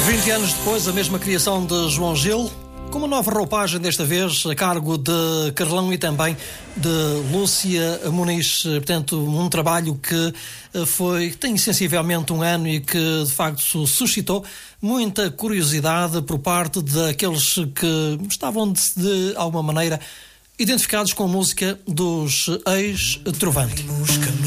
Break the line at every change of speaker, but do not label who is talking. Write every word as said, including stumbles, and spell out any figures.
vinte anos depois, a mesma criação de João Gil, com uma nova roupagem, desta vez a cargo de Carlão e também de Lúcia Muniz. Portanto, um trabalho que foi, tem sensivelmente um ano e que de facto suscitou muita curiosidade por parte daqueles que estavam de, de alguma maneira identificados com a música dos ex-Trovante.